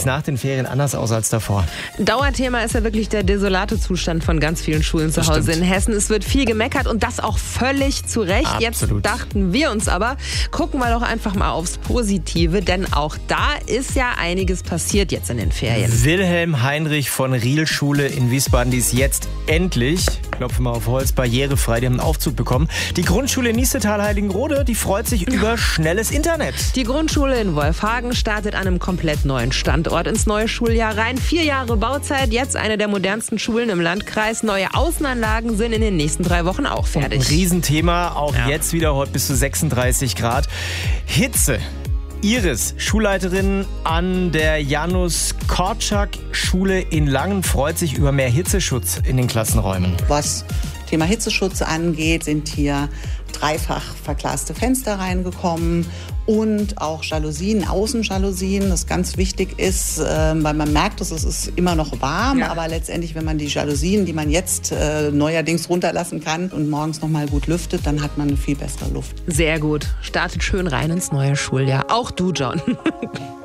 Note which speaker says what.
Speaker 1: nach den Ferien anders aus als davor.
Speaker 2: Dauerthema ist ja wirklich der desolate Zustand von ganz vielen Schulen zu Hause in Hessen. Es wird viel gemeckert und das auch völlig zu Recht.
Speaker 1: Absolut.
Speaker 2: Jetzt dachten wir uns aber, gucken wir doch einfach mal aufs Positive, denn auch da ist ja einiges passiert jetzt in den Ferien.
Speaker 1: Wilhelm Heinrich von Riel Schule in Wiesbaden, die ist jetzt endlich, klopfen wir auf Holz, barrierefrei, die haben einen Aufzug bekommen. Die Grundschule Niestetal-Heiligenrode, die freut sich über schnelles Internet.
Speaker 2: Die Grundschule in Wolfhagen startet an einem komplett neuen Standort ins neue Schuljahr rein. 4 Jahre Bauzeit, jetzt eine der modernsten Schulen im Landkreis. Neue Außenanlagen sind in den nächsten 3 Wochen auch fertig.
Speaker 1: Ein Riesenthema, auch jetzt wieder heute bis zu 36 Grad. Hitze. Iris, Schulleiterin an der Janus-Korczak-Schule in Langen, freut sich über mehr Hitzeschutz in den Klassenräumen.
Speaker 3: Was Thema Hitzeschutz angeht, sind hier dreifach verglaste Fenster reingekommen und auch Jalousien, Außenjalousien, das ganz wichtig ist, weil man merkt, dass es ist immer noch warm, aber letztendlich, wenn man die Jalousien, die man jetzt neuerdings runterlassen kann und morgens noch mal gut lüftet, dann hat man eine viel bessere Luft.
Speaker 2: Sehr gut. Startet schön rein ins neue Schuljahr. Auch du, John.